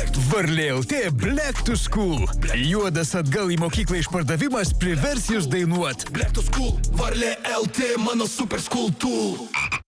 Varlė LT Black to School. Juodas atgal į mokyklą išpardavimas privers jūs dainuot. Black to School, Varlė LT, mano super school tool.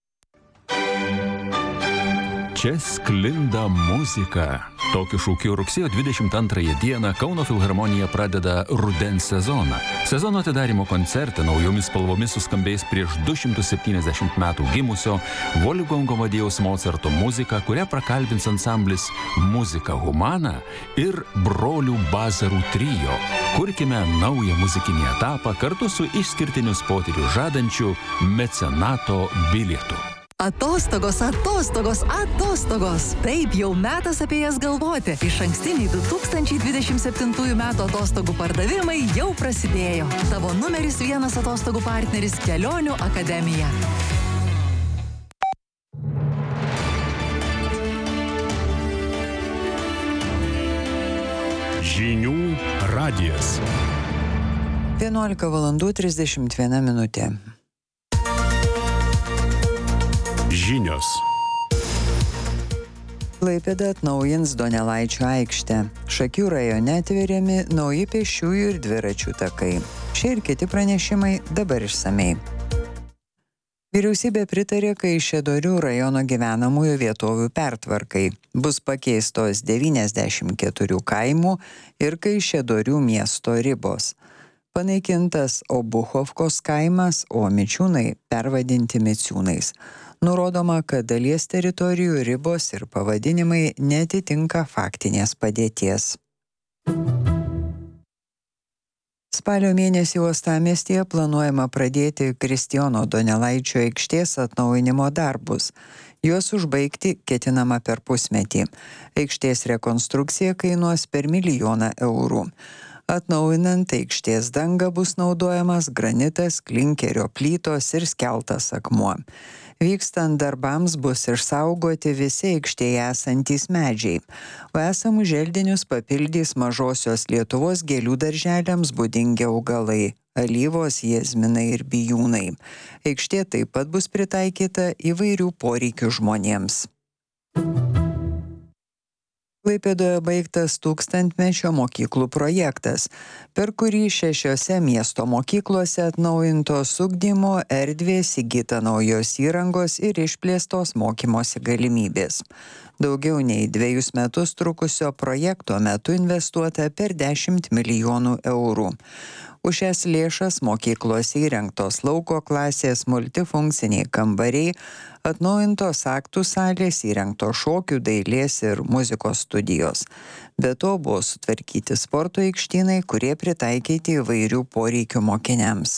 Čia sklinda muzika. Tokiu šūkiu rugsėjo 22 dieną Kauno filharmonija pradeda rudens sezoną. Sezono atidarymo koncerte naujomis spalvomis suskambės prieš 270 metų gimusio Wolfgango Amadėjaus Mocarto muzika, kurią prakalbins ansamblis Muzika Humana ir brolių Bazarų trio. Kurkime naują muzikinį etapą kartu su išskirtinius potyrius žadančiu mecenato bilietu. Atostogos, atostogos, atostogos. Taip, jau metas apie jas galvoti. Išankstiniai 2027 metų atostogų pardavimai jau prasidėjo. Tavo numeris 1 atostogų partneris Kelionių akademija. Žinių radijas. 11:31 minutė. Žinios. Klaipėda atnaujins Donelaičio aikštę. Šakių rajone atveriami nauji pėsčiųjų ir dviračių takai. Šie ir kiti pranešimai dabar išsamei. Vyriausybė pritarė Kaišiadorių rajono gyvenamųjų vietovių pertvarkai. Bus pakeistos 94 kaimų ir Kaišiadorių miesto ribos. Panaikintas Obuchovkos kaimas, o Mičiūnai pervadinti Miciūnais. Nurodoma, kad dalies teritorijų ribos ir pavadinimai neatitinka faktinės padėties. Spalio mėnesį uostamiestyje planuojama pradėti Kristijono Donelaičio aikštės atnaujinimo darbus. Juos užbaigti ketinama per pusmetį. Aikštės rekonstrukcija kainuos per 1 milijoną eurų. Atnaujinant aikštės dangą bus naudojamas granitas, klinkerio plytos ir skeltas akmuo. Vykstant darbams bus išsaugoti visi aikštėje esantys medžiai, o esamus želdinius papildys Mažosios Lietuvos gėlių darželiams būdingi augalai – alyvos, jazminai ir bijūnai. Aikštė taip pat bus pritaikyta įvairių poreikių žmonėms. Klaipėdoje baigtas 1000-mečio mokyklų projektas, per kurį 6 miesto mokyklose atnaujintos ugdymo erdvės, įgyta naujos įrangos ir išplėstos mokymosi galimybės. Daugiau nei 2 metus trukusio projekto metu investuota per 10 milijonų eurų. Už šias lėšas mokyklose įrengtos lauko klasės, multifunkciniai kambariai, atnaujintos aktų salės, įrengtos šokių, dailės ir muzikos studijos. Be to buvo sutvarkyti sporto aikštynai, kurie pritaikyti įvairių poreikių mokiniams.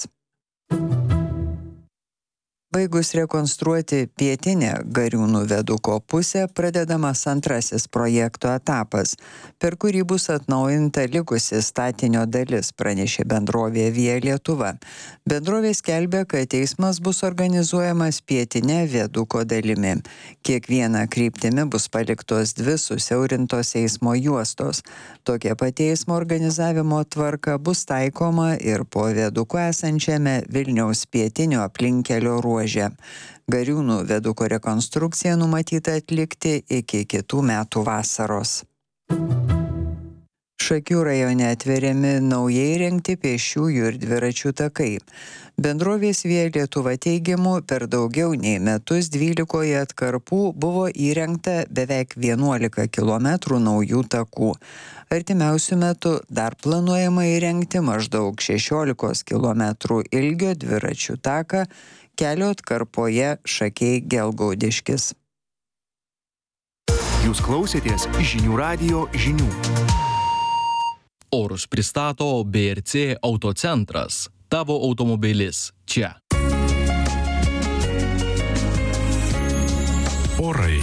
Baigus rekonstruoti pietinę Gariūnų viaduko pusę, pradedamas antrasis projekto etapas, per kurį bus atnaujinta likusi statinio dalis, pranešė bendrovė Via Lietuva. Bendrovė skelbia, kad eismas bus organizuojamas pietinė viaduko dalimi. Kiekviena kryptimi bus paliktos 2 susiaurintos eismo juostos. Tokia pati eismo organizavimo tvarka bus taikoma ir po viaduku esančiame Vilniaus pietinio aplinkkelio ruože. Gariūnų viaduko rekonstrukciją numatyta atlikti iki kitų metų vasaros. Šakių rajone atveriami naujai įrengti pėsčiųjų ir dviračių takai. Bendrovės Via Lietuva teigimu, per daugiau nei metus 12 atkarpų buvo įrengta beveik 11 km naujų takų. Artimiausiu metu dar planuojama įrengti maždaug 16 km ilgio dviračių taką kelio atkarpoje Šakiai Gelgaudiškis. Jūs klausėtės Žinių radijo žinių. Orus pristato BRC Autocentras. Tavo automobilis čia. Orai.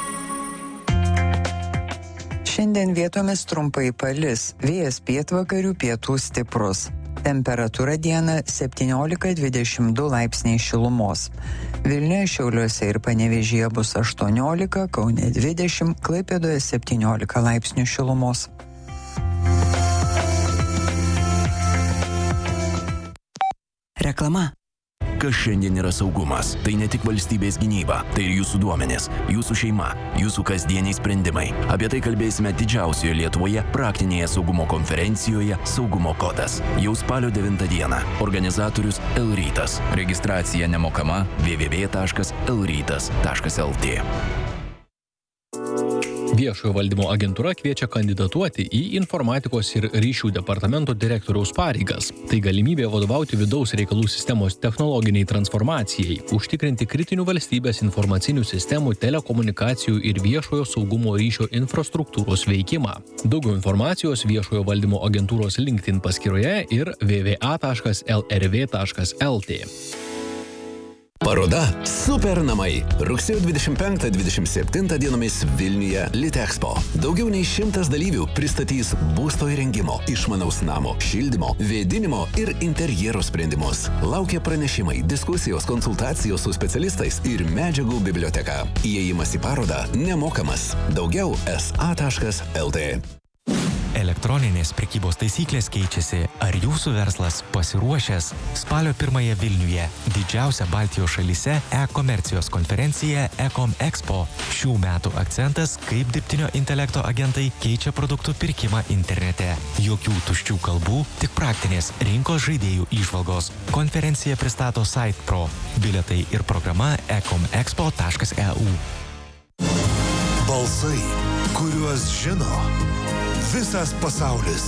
Šiandien vietomis trumpai palis, vėjas pietvakarių pietų stiprus. Temperatūra dieną 17–22 laipsniai šilumos. Vilniuje, Šiauliuose ir Panevėžyje bus 18, Kaune 20, Klaipėdoje 17 laipsnių šilumos. Reklama. kas šiandien yra saugumas. Tai ne tik valstybės gynyba, tai ir jūsų duomenys, jūsų šeima, jūsų kasdieniai sprendimai. Apie tai kalbėsime didžiausioje Lietuvoje praktinėje saugumo konferencijoje Saugumo kodas. Jau spalio 9 dieną. Organizatorius L-rytas. Registracija nemokama www.lrytas.lt. Viešojo valdymo agentūra kviečia kandidatuoti į informatikos ir ryšių departamento direktoriaus pareigas. Tai galimybė vadovauti vidaus reikalų sistemos technologiniai transformacijai, užtikrinti kritinių valstybės informacinių sistemų, telekomunikacijų ir viešojo saugumo ryšio infrastruktūros veikimą. Daugiau informacijos viešojo valdymo agentūros LinkedIn paskyroje ir www.lrv.lt. Paroda Super namai. Rugsėjo 25-27 dienomis Vilniuje Litexpo. Daugiau nei 100 dalyvių pristatys būsto įrengimo, išmanaus namo, šildymo, vėdinimo ir interjero sprendimus. Laukia pranešimai, diskusijos, konsultacijos su specialistais ir medžiagų biblioteka. Įėjimas į parodą nemokamas. Daugiau sa.lt. Elektroninės prekybos taisyklės keičiasi. Ar jūsų verslas pasiruošęs? Spalio 1 Vilniuje didžiausia Baltijos šalyse e-komercijos konferencija e-com expo. Šių metų akcentas, kaip dirbtinio intelekto agentai keičia produktų pirkimą internete. Jokių tuščių kalbų, tik praktinės rinkos žaidėjų įžvalgos. Konferencija pristato SitePro. Bilietai ir programa ecomexpo.eu. Balsai, kuriuos žino visas pasaulis.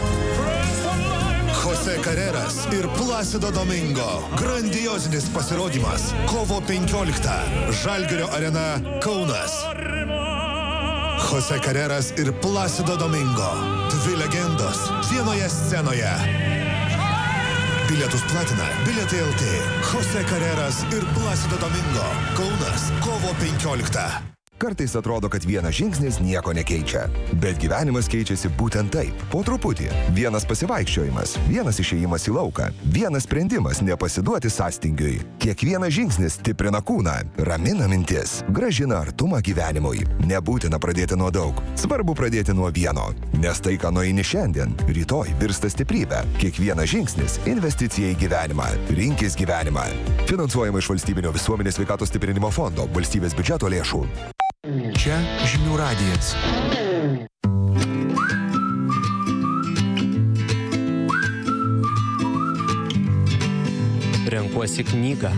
Jose Carreras ir Placido Domingo. Grandiozinis pasirodymas. Kovo 15. Žalgirio arena Kaunas. Jose Carreras ir Placido Domingo. Dvi legendos vienoje scenoje. Bilietus platina Bilietai LT. Jose Carreras ir Placido Domingo. Kaunas. Kovo 15. Kartais atrodo, kad vienas žingsnis nieko nekeičia. Bet gyvenimas keičiasi būtent taip. Po truputį. Vienas pasivaikščiojimas, vienas išėjimas į lauką, vienas sprendimas nepasiduoti sąstingiui. Kiekvienas žingsnis stiprina kūną, ramina mintis, gražina artumą gyvenimui. Nebūtina pradėti nuo daug. Svarbu pradėti nuo vieno. Nes tai, ką nueini šiandien, rytoj virsta stiprybė. Kiekvienas žingsnis – investicija į gyvenimą. Rinkis gyvenimą. Finansuojama iš Valstybinio visuomenės sveikatos stiprinimo fondo, valstybės biudžeto lėšų. Čia Žinių radijas. Renkuosi knygą.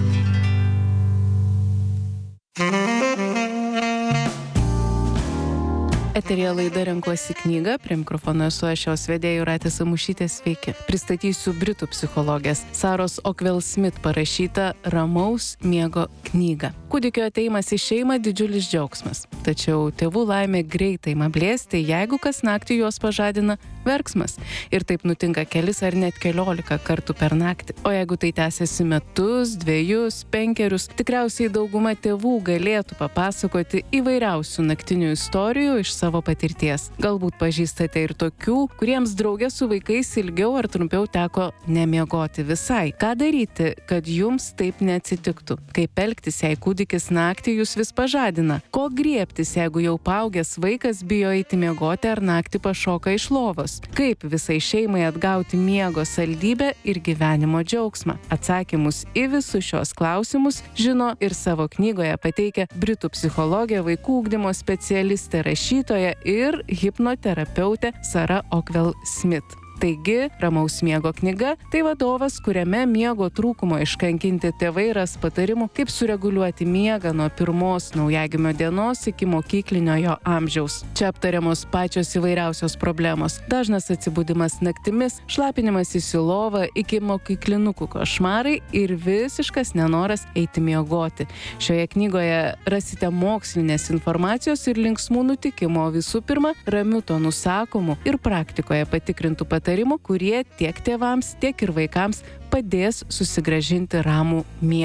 Eteryje laida Renkuosi knygą, prie mikrofono esu aš jos vedėja Jūratė Samušytė, sveiki. Pristatysiu britų psichologės Saros Ockwell-Smith parašytą Ramaus miego knygą. Kūdikio ateimas į šeimą didžiulis džiaugsmas, tačiau tėvų laimė greitai ima blėsti, jeigu kas naktį juos pažadina verksmas. Ir taip nutinka kelis ar net 14 kartų per naktį. O jeigu tai tęsiasi metus, 2, 5, tikriausiai dauguma tėvų galėtų papasakoti įvairiausių naktinių istorijų iš savo patirties. Galbūt pažįstate ir tokių, kuriems drauge su vaikais ilgiau ar trumpiau teko nemiegoti visai. Ką daryti, kad jums taip neatsitiktų? Kaip elgtis, jei kūdikis naktį jūs vis pažadina? Ko griebtis, jeigu jau paaugęs vaikas bijo eiti miegoti ar naktį pašoka iš lovos? Kaip visai šeimai atgauti miego saldybę ir gyvenimo džiaugsmą? Atsakymus į visus šios klausimus žino ir savo knygoje pateikia britų psichologė, vaikų ugdymo specialistė, rašytoja ir hipnoterapeutė Sara Ockwell-Smith. Taigi, Ramaus miego knyga – tai vadovas, kuriame miego trūkumo iškankinti tėvai ras patarimų, kaip sureguliuoti miegą nuo pirmos naujagimio dienos iki mokyklinio jo amžiaus. Čia aptariamos pačios įvairiausios problemos. Dažnas atsibudimas naktimis, šlapinimasis į lovą iki mokyklinukų košmarai ir visiškas nenoras eiti miegoti. Šioje knygoje rasite mokslinės informacijos ir linksmų nutikimų, o visų pirma, ramių tonų sakomų ir praktikoje patikrintų patarimų, kurie tiek tėvams, tiek ir vaikams padės susigrąžinti ramų miegą.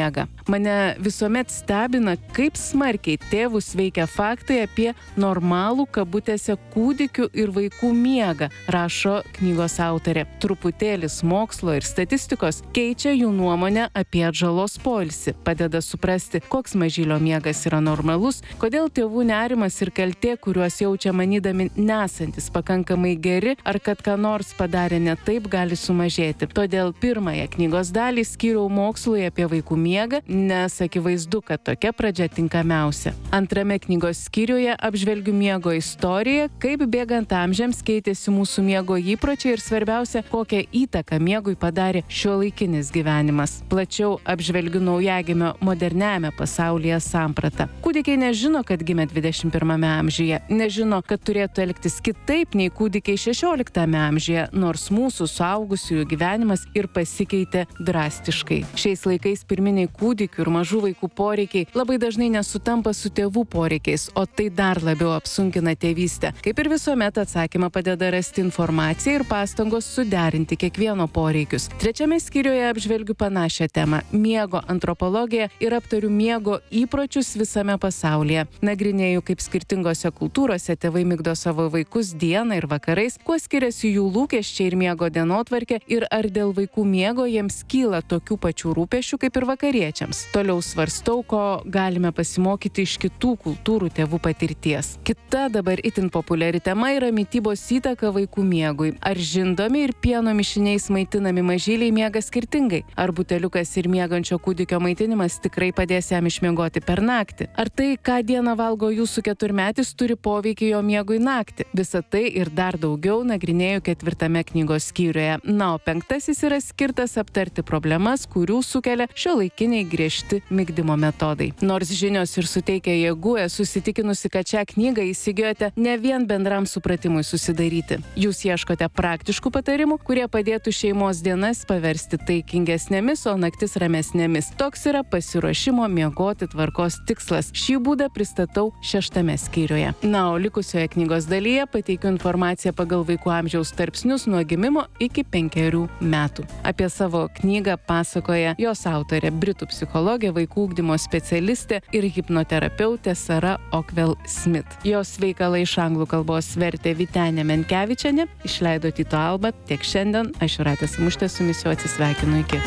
Mane visuomet stebina, kaip smarkiai tėvus veikia faktai apie normalų kabutėse kūdikių ir vaikų miegą, rašo knygos autorė. Truputėlis mokslo ir statistikos keičia jų nuomonę apie atžalos poilsį, padeda suprasti, koks mažylio miegas yra normalus, kodėl tėvų nerimas ir kaltė, kuriuos jaučia manydami nesantis pakankamai geri, ar kad ką nors padarė ne taip, gali sumažėti. Todėl pirmąją knygos dalį skyriau mokslui apie vaikų miegą, nes akivaizdu, kad tokia pradžia tinkamiausia. Antrame knygos skyriuje apžvelgiu miego istoriją, kaip bėgant amžiams keitėsi mūsų miego įpročiai ir svarbiausia, kokią įtaką miegui padarė šiuolaikinis gyvenimas. Plačiau apžvelgiu naujagimio moderniame pasaulyje sampratą. Kūdikiai nežino, kad gimė 21 amžiuje, nežino, kad turėtų elgtis kitaip nei kūdikiai 16 amžiuje, nors mūsų suaugusiųjų gyvenimas ir pasikeitė drastiškai. Šiais laikais pirminiai kūdikių ir mažų vaikų poreikiai labai dažnai nesutampa su tėvų poreikiais, o tai dar labiau apsunkina tėvystę. Kaip ir visuomet atsakymą padeda rasti informaciją ir pastangos suderinti kiekvieno poreikius. Trečiame skyriuje apžvelgiu panašią temą – miego antropologiją ir aptariu miego įpročius visame pasaulyje. Nagrinėju, kaip skirtingose kultūrose tėvai migdo savo vaikus dieną ir vakarais, kuo skiriasi jų lūkesčiai ir miego dienotvarkė ir ar dėl vaikų miego jiems kyla tokių pačių rūpesčių kaip ir vakariečiams. Toliau svarstau, ko galime pasimokyti iš kitų kultūrų tėvų patirties. Kita dabar itin populiari tema yra mitybos įtaka vaikų miegui. Ar žindomi ir pieno mišiniais maitinami mažyliai miega skirtingai? Ar buteliukas ir miegančio kūdikio maitinimas tikrai padės jam išmiegoti per naktį? Ar tai, ką dieną valgo jūsų 4-metis, turi poveikį jo miegui naktį? Visą tai ir dar daugiau nagrinėju 4 knygos skyriuje. Na, o 5 yra skirtas aptarti problemas, kurių sukelia šiuolaikiniai griežti migdymo metodai. Nors žinios ir suteikia jėgų, esu įsitikinusi, kad šią knygą įsigijote ne vien bendram supratimui susidaryti. Jūs ieškote praktiškų patarimų, kurie padėtų šeimos dienas paversti taikingesnėmis, o naktis ramesnėmis. Toks yra pasiruošimo miegoti tvarkos tikslas. Šį būdą pristatau 6 skyriuje. Na, o likusioje knygos dalyje pateikiu informaciją pagal vaikų amžiaus tarpsnius nuo gimimo iki 5 metų. Apie savo knygą pasakoja jos autorė, britų psichologė, vaikų ugdymo specialistė ir hipnoterapeutė Sara Okwell-Smith. Jos veikalą iš anglų kalbos vertė Vytenė Menkevičienė, išleido Tyto Alba. Tiek šiandien, aš Jūratė Samušytė su jumis jau atsisveikinu iki.